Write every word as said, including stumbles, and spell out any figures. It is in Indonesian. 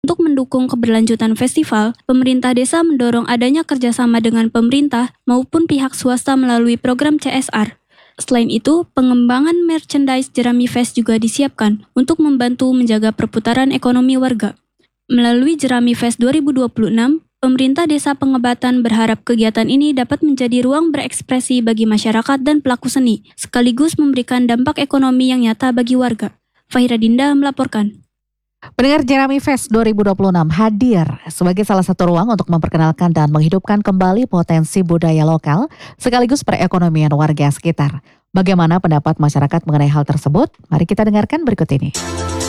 Untuk mendukung keberlanjutan festival, pemerintah desa mendorong adanya kerjasama dengan pemerintah maupun pihak swasta melalui program C S R. Selain itu, pengembangan merchandise Jerami Fest juga disiapkan untuk membantu menjaga perputaran ekonomi warga. Melalui Jerami Fest dua ribu dua puluh enam, pemerintah Desa Pengebatan berharap kegiatan ini dapat menjadi ruang berekspresi bagi masyarakat dan pelaku seni, sekaligus memberikan dampak ekonomi yang nyata bagi warga. Fahira Dinda melaporkan. Pendengar, Jerami Fest dua ribu dua puluh enam hadir sebagai salah satu ruang untuk memperkenalkan dan menghidupkan kembali potensi budaya lokal sekaligus perekonomian warga sekitar. Bagaimana pendapat masyarakat mengenai hal tersebut? Mari kita dengarkan berikut ini.